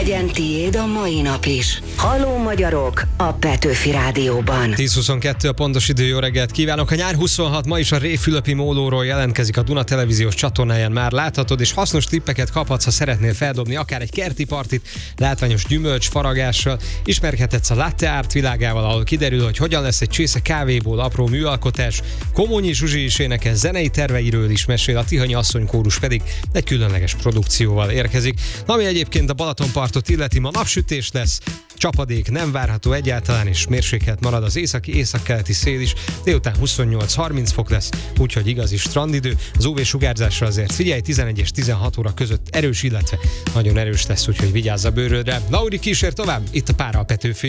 Legyen tiéd a mai nap is. Halló magyarok a Petőfi Rádióban. 10:22 a pontos idő, jó reggelt kívánok! A nyár 26 ma is a Réfülöpi mólóról jelentkezik a Duna televíziós csatornáján, már láthatod, és hasznos tippeket kaphatsz, ha szeretnél feldobni akár egy kerti partit, látványos gyümölcs, faragással, ismerkedhetsz a latte art világával, ahol kiderül, hogy hogyan lesz egy csésze kávéból apró műalkotás. Komónyi Zsuzsi is énekel, zenei terveiről is mesél, a Tihanyi asszonykórus pedig egy különleges produkcióval érkezik. Ami egyébként a Balatonpartot illeti, ma napsütés lesz, csapadék nem várható egyáltalán, és mérsékelt marad az északi-északkeleti szél is, délután 28-30 fok lesz, úgyhogy igazi strandidő. Az UV-sugárzásra azért figyelj, 11 és 16 óra között erős, illetve nagyon erős lesz, úgyhogy vigyázz a bőrödre. Lauri kísér tovább, itt a Pára a Petőfi.